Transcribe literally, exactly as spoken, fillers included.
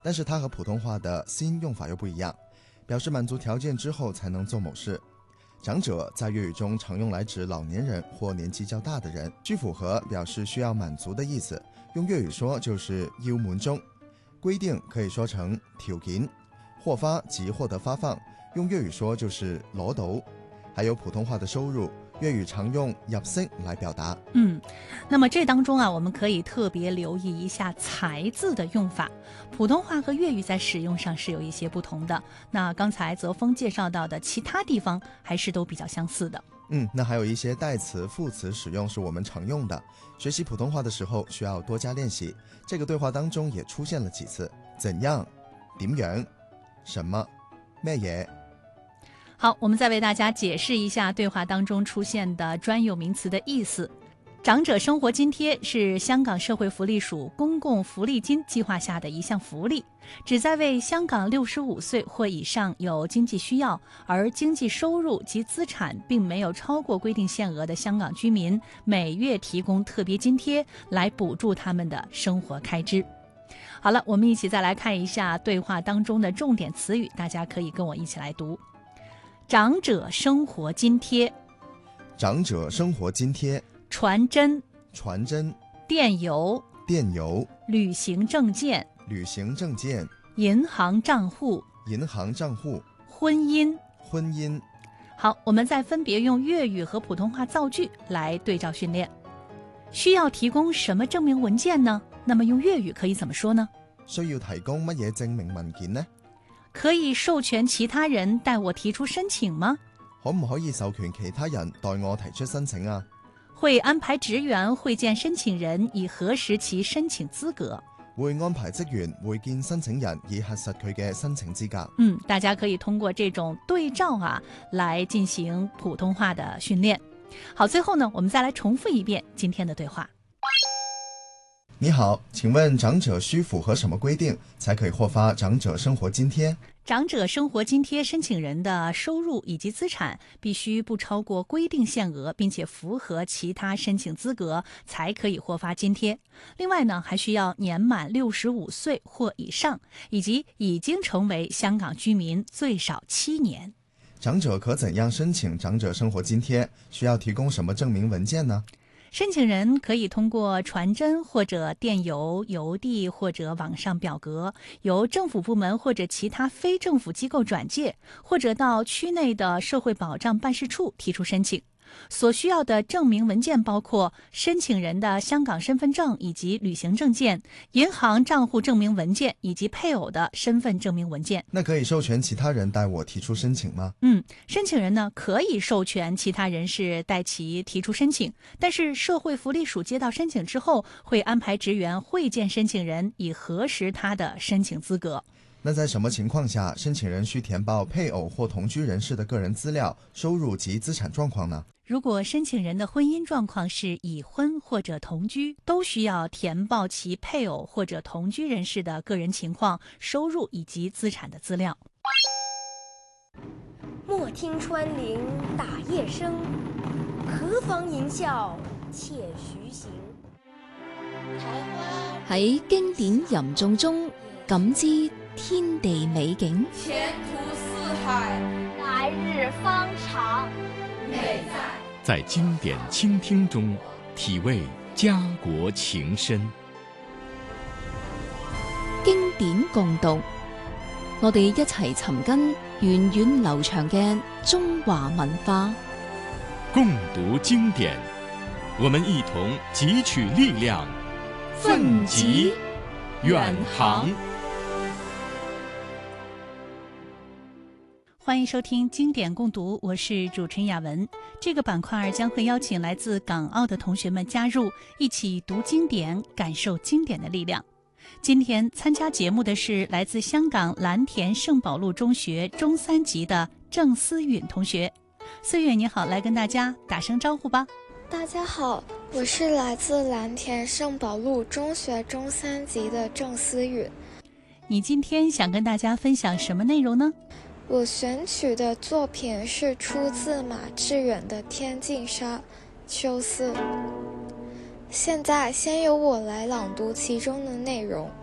但是它和普通话的新用法又不一样，表示满足条件之后才能做某事。长者在粤语中常用来指老年人或年纪较大的人，需符合表示需要满足的意思，用粤语说就是要滿足。规定可以说成條件，获发即获得发放，用粤语说就是攞到。还有普通话的收入，粤语常用入息来表达。 嗯，那么这当中啊，我们可以特别留意一下才字的用法。普通话和粤语在使用上是有一些不同的，那刚才泽峰介绍到的其他地方还是都比较相似的。 嗯，那还有一些代词、副词使用是我们常用的，学习普通话的时候需要多加练习。这个对话当中也出现了几次，怎样、點樣、什麼、咩嘢。 好，我们再为大家解释一下对话当中出现的专有名词的意思。长者生活津贴是香港社会福利署公共福利金计划下的一项福利，旨在为香港六十五岁或以上有经济需要而经济收入及资产并没有超过规定限额的香港居民每月提供特别津贴，来补助他们的生活开支。好了，我们一起再来看一下对话当中的重点词语，大家可以跟我一起来读。长者生活津贴， 长者生活津贴， 传真， 传真， 电邮， 电邮， 旅行证件， 旅行证件， 银行账户， 银行账户， 婚姻， 婚姻。 好，我们再分别用粤语和普通话造句来对照训练。需要提供什么证明文件呢？那么用粤语可以怎么说呢？ 需要提供乜嘢證明文件呢？ 可以授權其他人代我提出申請嗎？ 可唔可以授權其他人代我提出申請啊？ 會安排職員會見申請人以核實其申請資格。 會安排職員會見申請人以核實佢嘅申請資格。 嗯，大家可以通過這種對照啊，來進行普通話的訓練。好，最後呢，我們再來重複一遍今天的對話。 你好，請問長者需符合什麼規定才可以獲發長者生活津貼？ 長者生活津貼申請人的收入以及資產必須不超過規定限額，並且符合其他申請資格，才可以獲發津貼。另外呢，還需要年滿六十五歲或以上，以及已經成為香港居民最少七年。 長者可怎樣申請長者生活津貼？需要提供什麼證明文件呢？ 申請人可以通過傳真或者電郵、郵遞或者網上表格，由政府部門或者其他非政府機構轉介，或者到區內的社會保障辦事處提出申請。所需要的證明文件包括申請人的香港身份證以及旅行證件、銀行賬戶證明文件以及配偶的身份證明文件。 那可以授權其他人代我提出申請嗎？ 嗯，申請人呢可以授權其他人士代其提出申請，但是社會福利署接到申請之後，會安排職員會見申請人以核實他的申請資格。 那在什麼情況下申請人需填報配偶或同居人士的個人資料、收入及資產狀況呢？ 如果申請人的婚姻狀況是已婚或者同居，都需要填報其配偶或者同居人士的個人情況、收入以及資產的資料。 莫聽穿林打葉聲，何妨吟嘯且徐行。 喺經典吟誦中感知天地美景， 前途似海， 來日方長。 美在在經典傾聽中體味家國情深。 經典共讀，我哋一齊尋根源遠流長嘅中華文化。 共讀經典，我們一同汲取力量，奮楫遠航。 歡迎收聽經典共讀，我是主持人雅文。這個板塊將會邀請來自港澳的同學們加入，一起讀經典，感受經典的力量。今天參加節目的是來自香港藍田聖保祿中學中三級的鄭思允同學。思允你好，來跟大家打聲招呼吧。 大家好，我是來自藍田聖保祿中學中三級的鄭思允。 你今天想跟大家分享什麼內容呢？ 我選取的作品是出自馬致遠的《天淨沙·秋思》。現在先由我來朗讀其中的內容。